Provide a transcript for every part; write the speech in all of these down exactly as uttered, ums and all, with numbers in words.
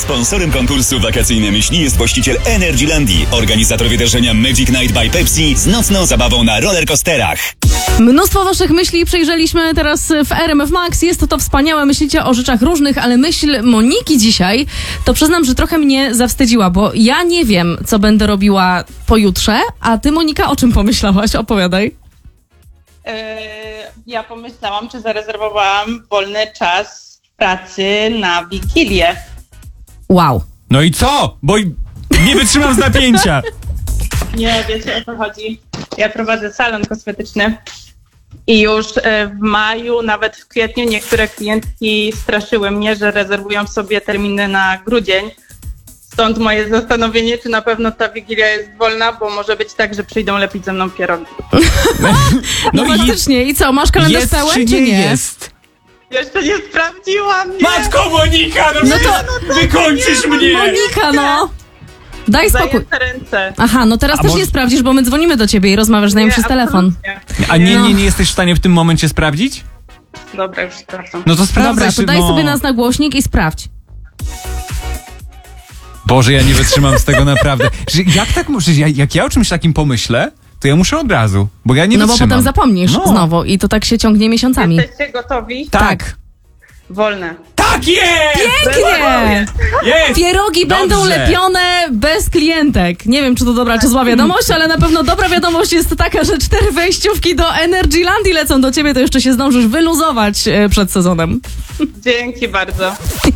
Sponsorem konkursu Wakacyjne Myśli jest właściciel Energylandii, organizator wydarzenia Magic Night by Pepsi z nocną zabawą na rollercoasterach. Mnóstwo waszych myśli przejrzeliśmy teraz w R M F Max. Jest to to wspaniałe, myślicie o rzeczach różnych, ale myśl Moniki dzisiaj, to przyznam, że trochę mnie zawstydziła, bo ja nie wiem, co będę robiła pojutrze, a ty, Monika, o czym pomyślałaś? Opowiadaj. Yy, ja pomyślałam, czy zarezerwowałam wolny czas w pracy na Wigilię. Wow. No i co? Bo nie wytrzymam z napięcia. Nie, wiecie o co chodzi. Ja prowadzę salon kosmetyczny i już w maju, nawet w kwietniu niektóre klientki straszyły mnie, że rezerwują sobie terminy na grudzień. Stąd moje zastanowienie, czy na pewno ta Wigilia jest wolna, bo może być tak, że przyjdą lepić ze mną pierogi. No, no i faktycznie. I co, masz kalendarz jest, pełen, czy czy nie nie? jest? Jeszcze nie sprawdziłam, nie! Matko Monika, no, No to- no to wykończysz mnie! Monika, no! Daj spokój. Zajęte ręce. Aha, no teraz A też może- nie sprawdzisz, bo my dzwonimy do ciebie i rozmawiasz z nami Nie, przez telefon. absolutnie. A nie, No. nie, nie jesteś w stanie w tym momencie sprawdzić? Dobra, już sprawdzam. No to sprawdzaj Dobra, to się, daj no. sobie nas na głośnik i sprawdź. Boże, ja nie wytrzymam z tego naprawdę. Że jak tak możesz, ja, jak ja o czymś takim pomyślę, to ja muszę od razu, bo ja nie No bo wytrzymam. potem zapomnisz No. znowu i to tak się ciągnie miesiącami. Jesteście gotowi? Tak. Wolne. Tak jest! Pięknie! Jest! Pierogi Dobrze. będą lepione bez klientek. Nie wiem, czy to dobra, czy zła wiadomość, ale na pewno dobra wiadomość jest taka, że cztery wejściówki do Energylandii lecą do ciebie, to jeszcze się zdążysz wyluzować e, przed sezonem. Dzięki bardzo.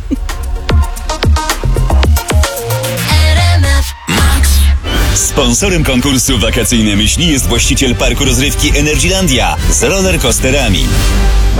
Sponsorem konkursu Wakacyjne Myśli jest właściciel parku rozrywki Energylandia z rollercoasterami.